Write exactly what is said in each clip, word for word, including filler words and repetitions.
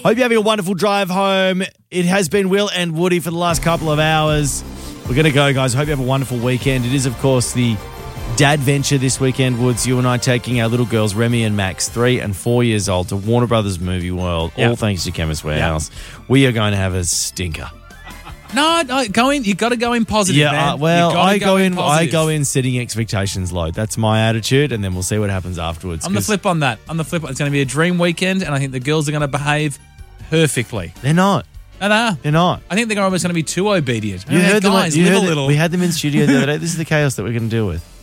Hope you're having a wonderful drive home. It has been Will and Woody for the last couple of hours. We're going to go, guys. Hope you have a wonderful weekend. It is, of course, the Dad Venture this weekend, Woods. You and I taking our little girls, Remy and Max, three and four years old, to Warner Brothers Movie World, Yep. all thanks to Chemist Warehouse. Yep. We are going to have a stinker. No, no, go in. You got to go in positive, Yeah, man. uh, well, You gotta I go in. I positive. go in setting expectations low. That's my attitude, and then we'll see what happens afterwards. I'm the 'cause flip on that. I'm the flip. It's going to be a dream weekend, and I think the girls are going to behave perfectly. They're not. No, no. They're not. I think they're almost going to be too obedient. You Yeah, heard them. guys, You live heard a it. little. We had them in studio the other day. This is the chaos that we're going to deal with.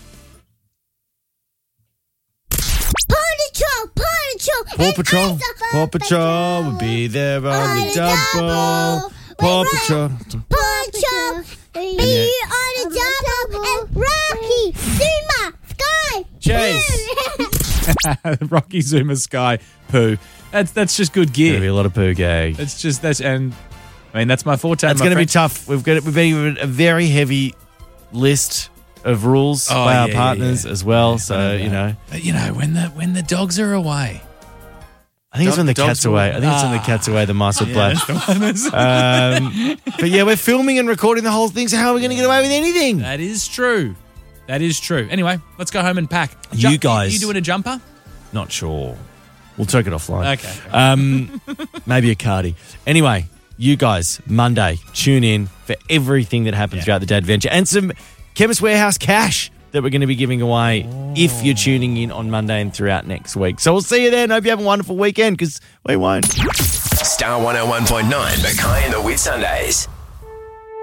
Paw Patrol, Paw Patrol, Paw and Patrol. Eyes of Paw a Patrol will be there on the double. Paw Patrol. Paw Patrol, be on the double, and Rocky, Zuma, Sky, Chase. Rocky Zuma Sky poo. That's that's just good Going to be gear. a lot of poo gag. That's just that's and I mean that's my forte. It's my going to be friend. tough. We've got we've got a very heavy list of rules Oh, by our yeah, partners yeah, yeah. as well. Yeah, so I know you that. know, But you know when the when the dogs are away. I think it's Dog- when the dogs cat's will- away. I think it's when the Ah. cat's away. The mice will play. Yeah, that's the one, that's- Um, but yeah, we're filming and recording the whole thing. So how are we going to get away with anything? That is true. That is true. Anyway, let's go home and pack. You guys- you doing a jumper? Not sure. We'll talk it offline. Okay. Um, maybe a cardi. Anyway, you guys, Monday, tune in for everything that happens Yeah. throughout the Dad Venture and some Chemist Warehouse cash that we're going to be giving away if you're tuning in on Monday and throughout next week. So we'll see you then. Hope you have a wonderful weekend because we won't. Star one oh one point nine, Mackay and the Whit Sundays.